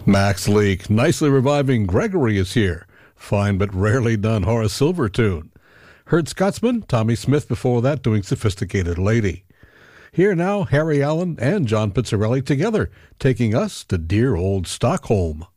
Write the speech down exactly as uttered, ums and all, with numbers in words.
Max Leake, nicely reviving Gregory is here. Fine but rarely done Horace Silver tune. Heard Scotsman, Tommy Smith before that doing Sophisticated Lady. Here now, Harry Allen and John Pizzarelli together, taking us to dear old Stockholm.